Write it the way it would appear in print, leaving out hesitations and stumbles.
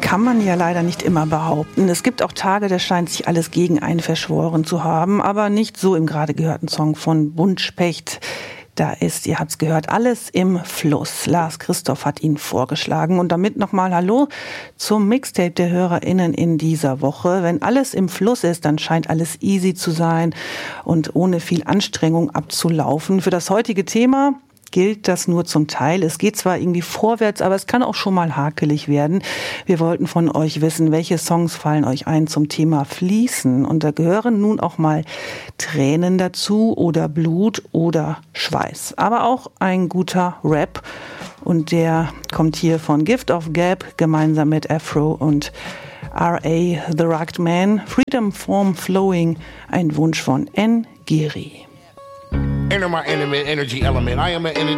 Kann man ja leider nicht immer behaupten. Es gibt auch Tage, da scheint sich alles gegen einen verschworen zu haben, aber nicht so im gerade gehörten Song von Buntspecht. Da ist, ihr habt's gehört, alles im Fluss. Lars Christoph hat ihn vorgeschlagen. Und damit nochmal Hallo zum Mixtape der HörerInnen in dieser Woche. Wenn alles im Fluss ist, dann scheint alles easy zu sein und ohne viel Anstrengung abzulaufen. Für das heutige Thema gilt das nur zum Teil. Es geht zwar irgendwie vorwärts, aber es kann auch schon mal hakelig werden. Wir wollten von euch wissen, welche Songs fallen euch ein zum Thema Fließen? Und da gehören nun auch mal Tränen dazu oder Blut oder Schweiß. Aber auch ein guter Rap. Und der kommt hier von Gift of Gab gemeinsam mit Afro und R.A. The Rugged Man. Freedom from Flowing, ein Wunsch von N. Giri. Enter my energy element. I am an energy